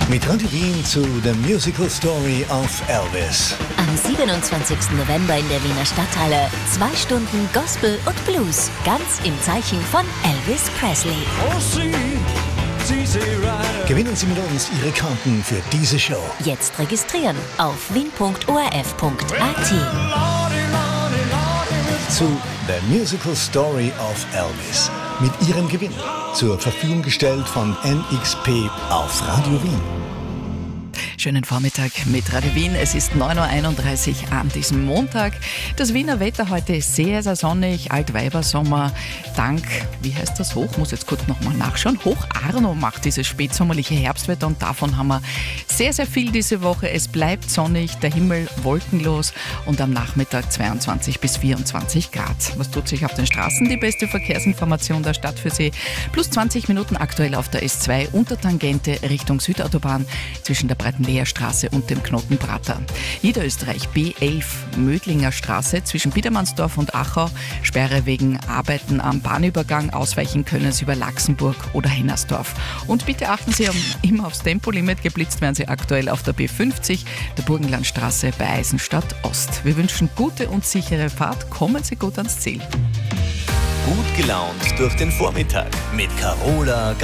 Mit Radio Wien zu The Musical Story of Elvis. Am 27. November in der Wiener Stadthalle 2 Stunden Gospel und Blues, ganz im Zeichen von Elvis Presley. Gewinnen Sie mit uns Ihre Karten für diese Show. Jetzt registrieren auf wien.orf.at. Zu The Musical Story of Elvis. Mit Ihrem Gewinn. Zur Verfügung gestellt von NXP auf Radio Wien. Schönen Vormittag mit Radio Wien. Es ist 9.31 Uhr an diesem Montag. Das Wiener Wetter heute ist sehr, sehr sonnig. Altweibersommer. Dank, wie heißt das, Hoch? Muss jetzt kurz nochmal nachschauen. Hoch Arno macht dieses spätsommerliche Herbstwetter und davon haben wir sehr, sehr viel diese Woche. Es bleibt sonnig, der Himmel wolkenlos und am Nachmittag 22 bis 24 Grad. Was tut sich auf den Straßen? Die beste Verkehrsinformation der Stadt für Sie. Plus 20 Minuten aktuell auf der S2 Untertangente Richtung Südautobahn zwischen der Breiten Lehrstraße und dem Knoten Prater. Niederösterreich B11 Mödlinger Straße zwischen Biedermannsdorf und Achau. Sperre wegen Arbeiten am Bahnübergang. Ausweichen können Sie über Laxenburg oder Hennersdorf. Und bitte achten Sie immer aufs Tempolimit. Geblitzt werden Sie aktuell auf der B50, der Burgenlandstraße bei Eisenstadt Ost. Wir wünschen gute und sichere Fahrt. Kommen Sie gut ans Ziel. Gut gelaunt durch den Vormittag mit Carola